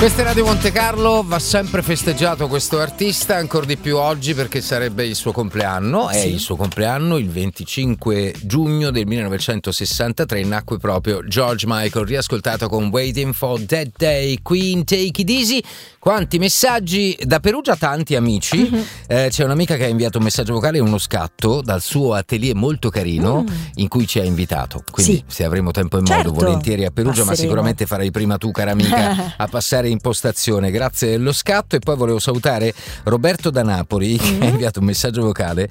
Questa è Radio Monte Carlo, va sempre festeggiato questo artista, ancora di più oggi perché sarebbe il suo compleanno. È il suo compleanno, il 25 giugno del 1963 nacque proprio George Michael, riascoltato con Waiting for That Day, Queen, Take It Easy. Quanti messaggi da Perugia, tanti amici. C'è un'amica che ha inviato un messaggio vocale e uno scatto dal suo atelier molto carino in cui ci ha invitato. Quindi se avremo tempo e modo, volentieri a Perugia, ma sicuramente farai prima tu, cara amica, a passare in postazione. Grazie dello scatto. E poi volevo salutare Roberto da Napoli che ha inviato un messaggio vocale.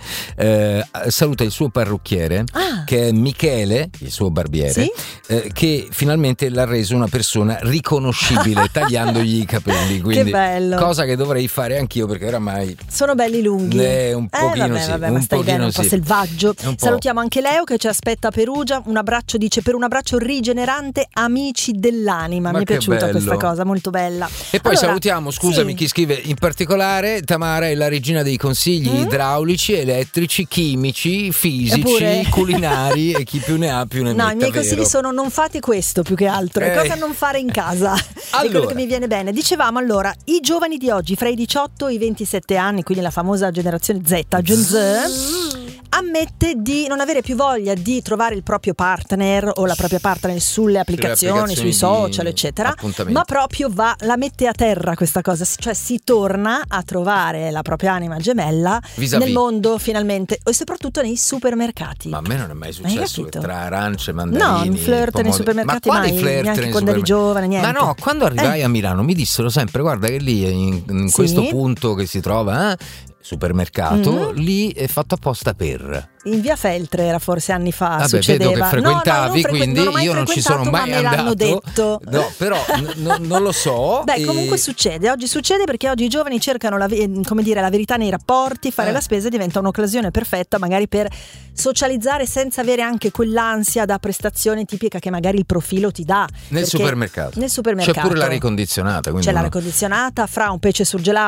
Saluta il suo parrucchiere che è Michele, il suo barbiere, che finalmente l'ha reso una persona riconoscibile tagliandogli i capelli. Quindi, che bello. Cosa che dovrei fare anch'io perché oramai sono belli lunghi. Un pochino ma stai bene, un po' selvaggio. Salutiamo anche Leo che ci aspetta a Perugia. Un abbraccio, dice, per un abbraccio rigenerante, amici dell'anima. Mi è piaciuta questa cosa, molto bella. E poi salutiamo, scusami, chi scrive in particolare: Tamara è la regina dei consigli idraulici, elettrici, chimici, fisici, culinari e chi più ne ha più ne metta. No, i miei consigli sono: non fate questo più che altro, cosa non fare in casa. Allora, è quello che mi viene bene. Dicevamo, allora, i giovani di oggi fra i 18 e i 27 anni, quindi la famosa generazione Z, Gen Z, ammette di non avere più voglia di trovare il proprio partner o la propria partner sulle applicazioni sui social, eccetera, ma proprio la mette a terra questa cosa, cioè si torna a trovare la propria anima gemella nel mondo finalmente, e soprattutto nei supermercati. Ma a me non è mai successo tra arance, mandarini, no, un flirt nei supermercati mai, neanche quando eri giovane, niente. Ma no, quando arrivai a Milano mi dissero sempre: guarda che lì in questo punto che si trova supermercato, lì è fatto apposta per. In via Feltre era forse anni fa, succedeva. Vedo che frequentavi, quindi io non ci sono mai andato. Me l'hanno detto. No, però non lo so. Comunque succede. Oggi succede perché oggi i giovani cercano la verità nei rapporti, fare la spesa diventa un'occasione perfetta magari per socializzare senza avere anche quell'ansia da prestazione tipica che magari il profilo ti dà. Nel supermercato. C'è pure l'aria condizionata. C'è l'aria condizionata, fra un pesce surgelato